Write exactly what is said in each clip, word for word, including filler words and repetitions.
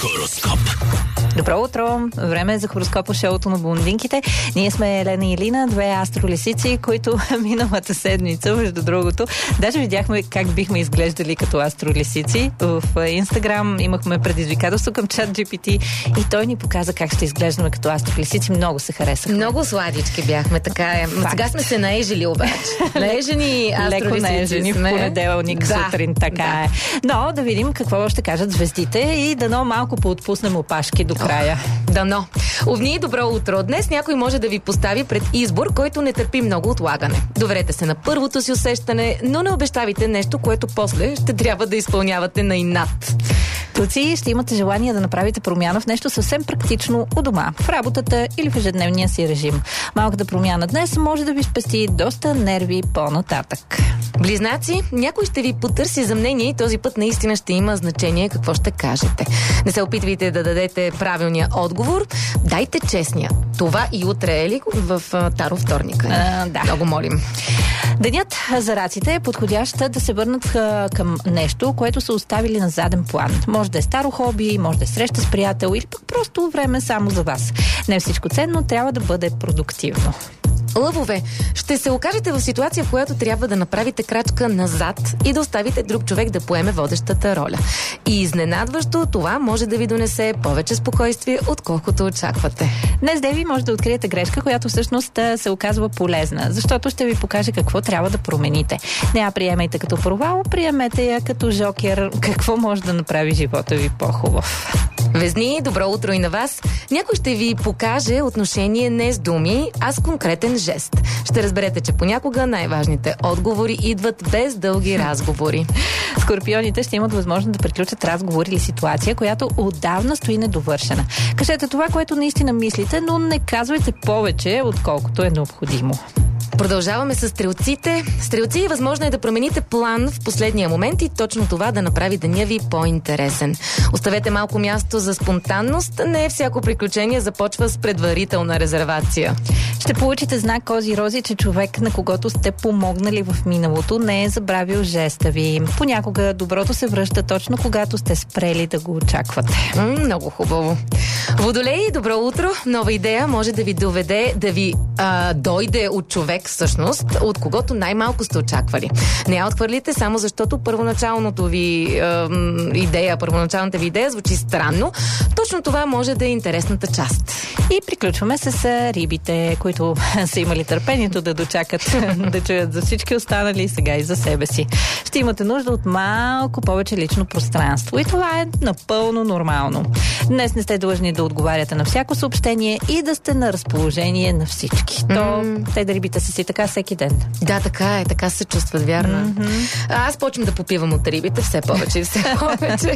Хороскоп. Добро утро! Време е за хороскопа шоуто на блондинките. Ние сме Елена и Лина, две астролисици, които миналата седмица, между другото, даже видяхме как бихме изглеждали като астролисици. В Инстаграм имахме предизвикателство към чат джи пи ти и той ни показа как ще изглеждаме като астролисици. Много се харесахме. Много сладички бяхме, така е. Факт. Сега сме се наежили обаче. Наежени астролисици. Леко наежени в понеделник да. сутрин, така да. е. Но да видим какво ще кажат звездите и дано малко поотпуснем опашки до края. Дано. Овни, добро утро. Днес някой може да ви постави пред избор, който не търпи много отлагане. Доверете се на първото си усещане, но не обещавайте нещо, което после ще трябва да изпълнявате на инат. Туци, ще имате желание да направите промяна в нещо съвсем практично у дома, в работата или в ежедневния си режим. Малката промяна днес може да ви спести доста нерви по-нататък. Близнаци, някой ще ви потърси за мнение и този път наистина ще има значение какво ще кажете. Не се опитвайте да дадете правилния отговор, дайте честния. Това и утре е ли в Таро вторника? А, да. Много молим. Денят за раците е подходящ да се върнат към нещо, което са оставили на заден план. Може да е старо хоби, може да е среща с приятел или пък просто време само за вас. Не всичко ценно трябва да бъде продуктивно. Лъвове, ще се окажете в ситуация, в която трябва да направите крачка назад и да оставите друг човек да поеме водещата роля. И изненадващо това може да ви донесе повече спокойствие, отколкото очаквате. Днес, Деви, може да откриете грешка, която всъщност се оказва полезна, защото ще ви покаже какво трябва да промените. Не я приемайте като провал, приемете я като жокер, какво може да направи живота ви по-хубав. Везни, добро утро и на вас. Някой ще ви покаже отношение не с думи, а с конкретен жест. Ще разберете, че понякога най-важните отговори идват без дълги разговори. Скорпионите ще имат възможност да приключат разговор или ситуация, която отдавна стои недовършена. Кажете това, което наистина мислите, но не казвайте повече, отколкото е необходимо. Продължаваме с стрелците. Стрелци, възможно е да промените план в последния момент и точно това да направи деня ви по-интересен. Оставете малко място за спонтанност. Не всяко приключение започва с предварителна резервация. Ще получите знак Кози Рози, че човек, на когото сте помогнали в миналото, не е забравил жеста ви. Понякога доброто се връща точно когато сте спрели да го очаквате. М, много хубаво. Водолеи, добро утро. Нова идея може да ви доведе, да ви а, дойде от човек всъщност, от когото най-малко сте очаквали. Не я отхвърлите само защото първоначалното ви е, идея, първоначалната ви идея звучи странно. Точно това може да е интересната част. И приключваме с рибите, които са имали търпението да дочакат да чуят за всички останали, сега и за себе си. Ще имате нужда от малко повече лично пространство и това е напълно нормално. Днес не сте длъжни да отговаряте на всяко съобщение и да сте на разположение на всички. То, mm. те да рибите са си така всеки ден. Да, така е, така се чувстват, вярно. Mm-hmm. Аз почвам да попивам от рибите все повече и все повече.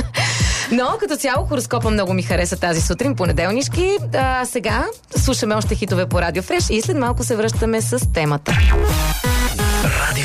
Но като цяло хороскопа много ми хареса тази сутрин, понеделнишки. А сега слушаме още хитове по Радио Фреш и след малко се връщаме с темата.